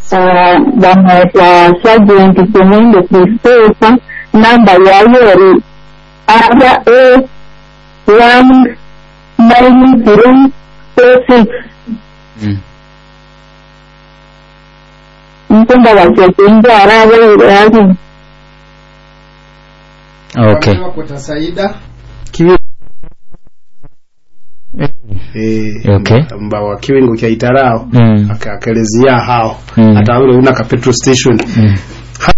bamweta Sergeant Kemendo Christopher namba yayo area 19046 Mkumba wakienga arabe yaani. Okay. Kwa Saida kiwi okay. Mbawa kiwengo kya itarao akakelezea hao hata wale una ka petrol station